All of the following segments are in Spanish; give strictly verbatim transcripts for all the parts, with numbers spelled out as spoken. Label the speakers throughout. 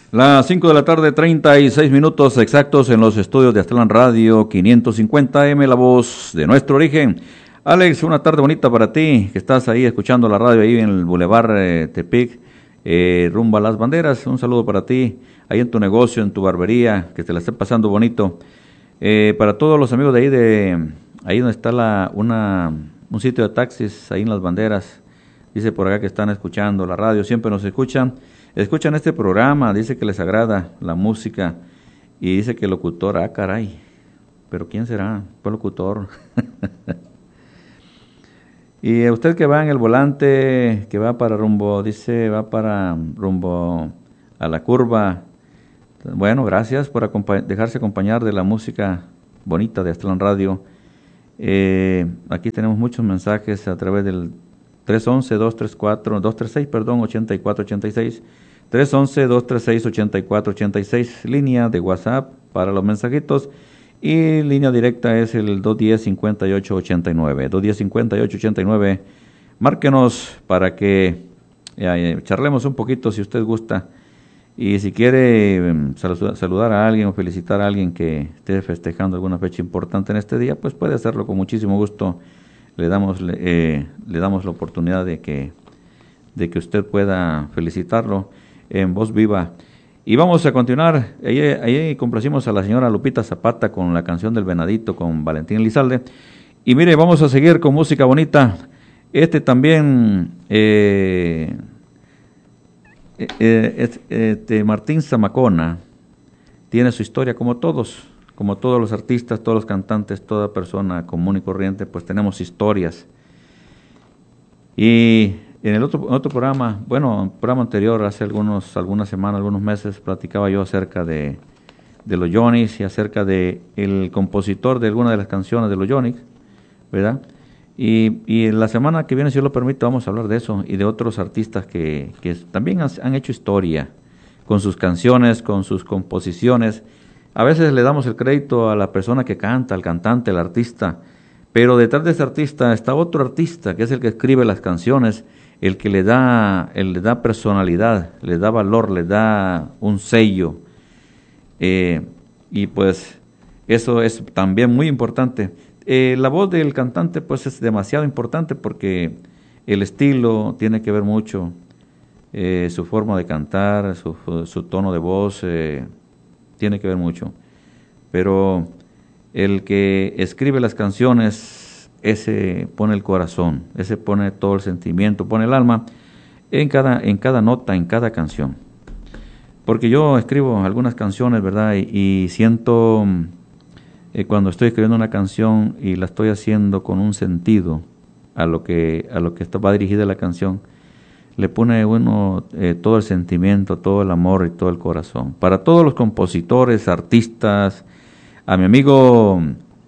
Speaker 1: Las cinco de la tarde, treinta y seis minutos exactos en los estudios de Aztlán Radio quinientos cincuenta A M, la voz de nuestro origen. Alex, una tarde bonita para ti, que estás ahí escuchando la radio ahí en el Boulevard eh, Tepic, eh, rumbo a Las Banderas. Un saludo para ti, ahí en tu negocio, en tu barbería, que te la esté pasando bonito. Eh, para todos los amigos de ahí, de ahí donde está la una un sitio de taxis, ahí en Las Banderas, dice por acá que están escuchando la radio, siempre nos escuchan. Escuchan este programa, dice que les agrada la música y dice que el locutor, ah caray, pero ¿quién será? ¿Cuál locutor? Y usted que va en el volante, que va para rumbo, dice, va para rumbo a la curva, bueno, gracias por acompa- dejarse acompañar de la música bonita de Aztlán Radio. Eh, aquí tenemos muchos mensajes a través del tres once, dos treinta y cuatro, dos treinta y seis, perdón, ochenta y cuatro ochenta y seis, tres once, dos treinta y seis, ochenta y cuatro ochenta y seis, línea de WhatsApp para los mensajitos, y línea directa es el dos diez, cincuenta y ocho ochenta y nueve, dos diez, cincuenta y ocho ochenta y nueve. Márquenos para que eh, charlemos un poquito si usted gusta, y si quiere eh, salud, saludar a alguien o felicitar a alguien que esté festejando alguna fecha importante en este día, pues puede hacerlo con muchísimo gusto. Le damos eh, le damos la oportunidad de que de que usted pueda felicitarlo en voz viva. Y vamos a continuar. Ahí, ahí complacimos a la señora Lupita Zapata con la canción del Venadito con Valentín Elizalde. Y mire, vamos a seguir con música bonita. Este también eh, eh, este Martín Zamacona tiene su historia como todos. Como todos los artistas, todos los cantantes, toda persona común y corriente, pues tenemos historias. Y en el otro, otro programa, bueno, en el programa anterior, hace algunos, algunas semanas, algunos meses, platicaba yo acerca de, de los Yonix y acerca de el compositor de alguna de las canciones de los Yonix, ¿verdad? Y, y la semana que viene, si Dios lo permite, vamos a hablar de eso y de otros artistas que, que también han, han hecho historia con sus canciones, con sus composiciones. A veces le damos el crédito a la persona que canta, al cantante, al artista, pero detrás de ese artista está otro artista que es el que escribe las canciones, el que le da, el le da personalidad, le da valor, le da un sello, eh, y pues eso es también muy importante. Eh, la voz del cantante pues es demasiado importante porque el estilo tiene que ver mucho, eh, su forma de cantar, su, su tono de voz, eh, tiene que ver mucho, pero el que escribe las canciones, ese pone el corazón, ese pone todo el sentimiento, pone el alma en cada, en cada nota, en cada canción. Porque yo escribo algunas canciones, ¿verdad? Y, y siento eh, cuando estoy escribiendo una canción y la estoy haciendo con un sentido a lo que a lo que está, va dirigida la canción, le pone uno eh, todo el sentimiento, todo el amor y todo el corazón. Para todos los compositores, artistas, a mi amigo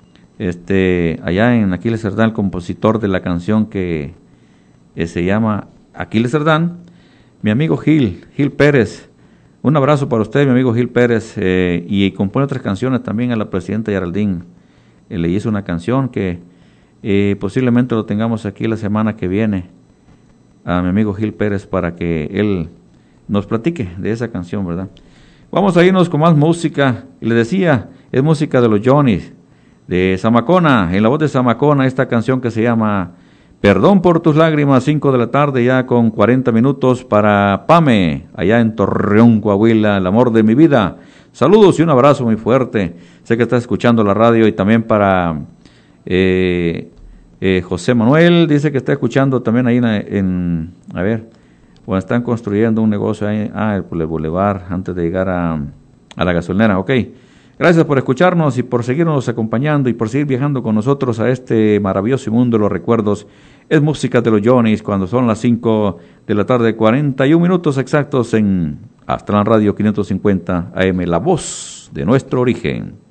Speaker 1: este allá en Aquiles Cerdán, el compositor de la canción que eh, se llama Aquiles Cerdán, mi amigo Gil, Gil Pérez, un abrazo para usted, mi amigo Gil Pérez, eh, y compone otras canciones también a la presidenta Geraldine. Eh, le hizo una canción que eh, posiblemente lo tengamos aquí la semana que viene, a mi amigo Gil Pérez, para que él nos platique de esa canción, ¿verdad? Vamos a irnos con más música, y le decía, es música de los Yonix, de Zamacona, en la voz de Zamacona, esta canción que se llama Perdón por tus lágrimas, cinco de la tarde ya con cuarenta minutos para Pame, allá en Torreón, Coahuila, el amor de mi vida. Saludos y un abrazo muy fuerte, sé que está escuchando la radio, y también para eh, Eh, José Manuel, dice que está escuchando también ahí en, en a ver, bueno, están construyendo un negocio ahí, ah, el, el Boulevard, antes de llegar a, a la gasolinera, ok. Gracias por escucharnos y por seguirnos acompañando y por seguir viajando con nosotros a este maravilloso mundo de los recuerdos. Es música de los Yonix cuando son las cinco de la tarde, cuarenta y un minutos exactos en Aztlán Radio quinientos cincuenta A M, la voz de nuestro origen.